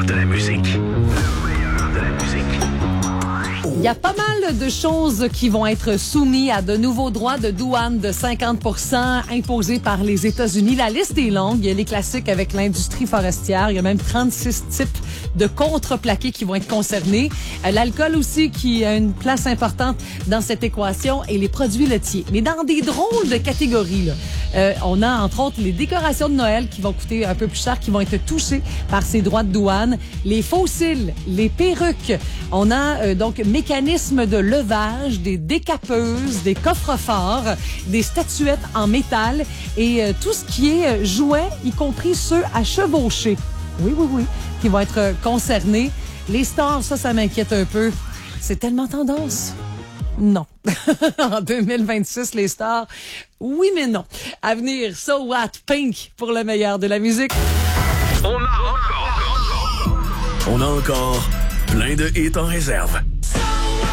de la musique. Le meilleur de la musique. Il y a pas mal de choses qui vont être soumises à de nouveaux droits de douane de 50% imposés par les États-Unis. La liste est longue. Il y a les classiques avec l'industrie forestière. Il y a même 36 types de contreplaqués qui vont être concernés. L'alcool aussi qui a une place importante dans cette équation et les produits laitiers. Mais dans des drôles de catégories, là, on a entre autres les décorations de Noël qui vont coûter un peu plus cher, qui vont être touchées par ces droits de douane. Les fossiles, les perruques. On a donc mécanismes de levage, des décapeuses, des coffres-forts, des statuettes en métal et tout ce qui est jouets, y compris ceux à chevaucher. Oui, qui vont être concernés. Les stars, ça m'inquiète un peu. C'est tellement tendance. Non. En 2026, les stars, oui mais non. À venir, So What, Pink pour le meilleur de la musique. On a encore plein de hits en réserve.